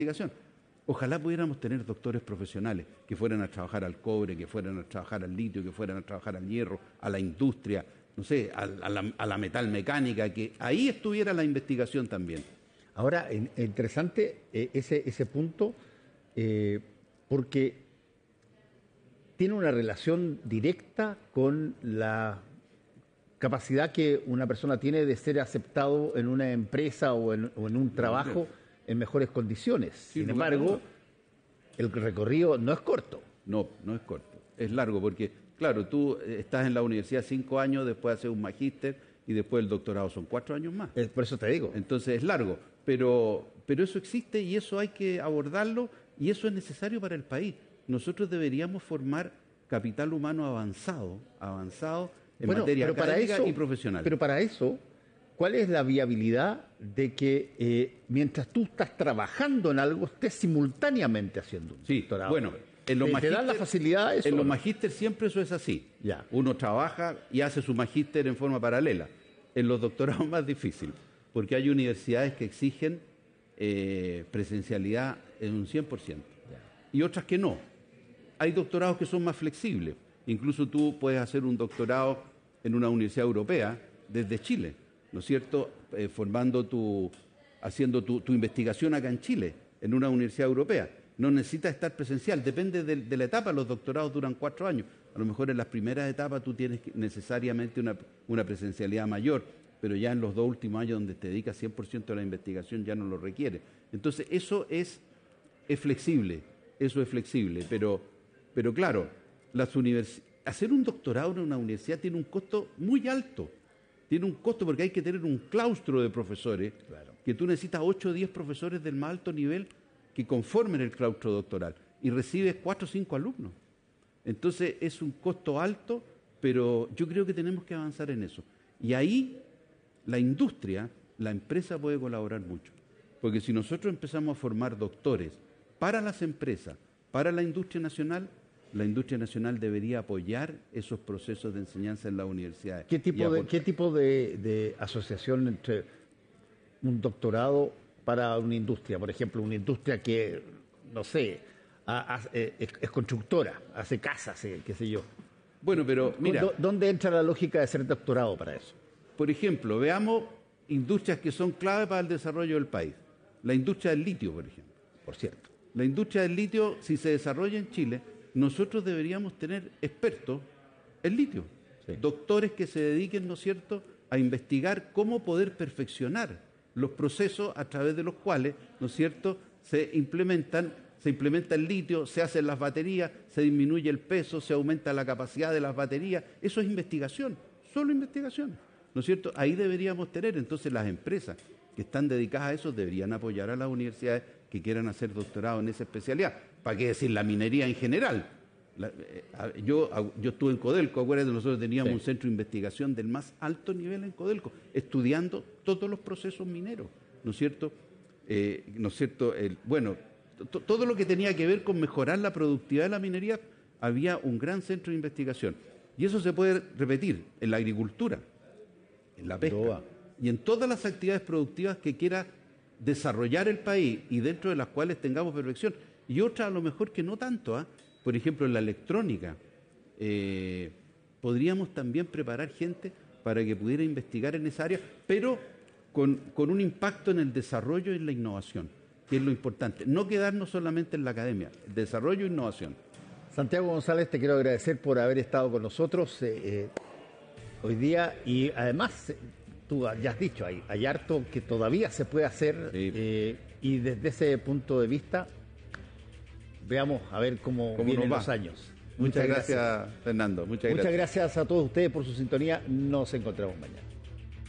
investigación. Ojalá pudiéramos tener doctores profesionales que fueran a trabajar al cobre, que fueran a trabajar al litio, que fueran a trabajar al hierro, a la industria, no sé, a la metalmecánica, que ahí estuviera la investigación también. Ahora, interesante ese punto, porque tiene una relación directa con la capacidad que una persona tiene de ser aceptado en una empresa o en un trabajo en mejores condiciones. Sin embargo, el recorrido no es corto. No, no es corto, es largo, porque, claro, tú estás en la universidad 5 años, después haces un magíster y después el doctorado son 4 años más. Por eso te digo. Entonces es largo, pero eso existe y eso hay que abordarlo y eso es necesario para el país. Nosotros deberíamos formar capital humano avanzado en materia académica y profesional. Pero para eso, ¿cuál es la viabilidad de que mientras tú estás trabajando en algo, estés simultáneamente haciendo un doctorado? Bueno, en los ¿te dan la facilidad eso? En los magísteres siempre eso es así. Ya. Uno trabaja y hace su magíster en forma paralela. En los doctorados es más difícil, porque hay universidades que exigen presencialidad en un 100%, y otras que no. Hay doctorados que son más flexibles. Incluso tú puedes hacer un doctorado en una universidad europea desde Chile, ¿no es cierto? Haciendo tu investigación acá en Chile, en una universidad europea. No necesitas estar presencial, depende de la etapa. Los doctorados duran 4 años. A lo mejor en las primeras etapas tú tienes necesariamente una presencialidad mayor, pero ya en los 2 últimos años donde te dedicas 100% a la investigación ya no lo requiere. Entonces eso es flexible, pero claro, hacer un doctorado en una universidad tiene un costo muy alto. Tiene un costo porque hay que tener un claustro de profesores, que tú necesitas 8 o 10 profesores del más alto nivel que conformen el claustro doctoral y recibes 4 o 5 alumnos. Entonces es un costo alto, pero yo creo que tenemos que avanzar en eso. Y ahí la industria, la empresa puede colaborar mucho. Porque si nosotros empezamos a formar doctores para las empresas, para la industria nacional debería apoyar esos procesos de enseñanza en las universidades. ¿Qué tipo de asociación entre un doctorado para una industria? Por ejemplo, una industria que, no sé, es constructora, hace casas, qué sé yo. Bueno, pero mira, ¿dónde entra la lógica de ser doctorado para eso? Por ejemplo, veamos industrias que son clave para el desarrollo del país. La industria del litio, por ejemplo. Por cierto. La industria del litio, si se desarrolla en Chile, nosotros deberíamos tener expertos en litio. Sí. Doctores que se dediquen, ¿no es cierto?, a investigar cómo poder perfeccionar los procesos a través de los cuales, ¿no es cierto?, se implementa el litio, se hacen las baterías, se disminuye el peso, se aumenta la capacidad de las baterías. Eso es investigación, solo investigación, ¿no es cierto? Ahí deberíamos tener, entonces las empresas que están dedicadas a eso deberían apoyar a las universidades que quieran hacer doctorado en esa especialidad. ¿Para qué decir la minería en general? Yo estuve en Codelco, acuérdate, nosotros teníamos un centro de investigación del más alto nivel en Codelco, estudiando todos los procesos mineros, ¿no es cierto? Todo lo que tenía que ver con mejorar la productividad de la minería, había un gran centro de investigación. Y eso se puede repetir en la agricultura, en la pesca y en todas las actividades productivas que quiera desarrollar el país y dentro de las cuales tengamos perfección. Y otras a lo mejor que no tanto, por ejemplo en la electrónica, podríamos también preparar gente para que pudiera investigar en esa área, pero con un impacto en el desarrollo y en la innovación, que es lo importante. No quedarnos solamente en la academia, desarrollo e innovación. Santiago González, te quiero agradecer por haber estado con nosotros hoy día y además tú ya has dicho, hay harto que todavía se puede hacer y desde ese punto de vista veamos a ver cómo vienen los años. Muchas gracias, Fernando. Muchas gracias a todos ustedes por su sintonía. Nos encontramos mañana.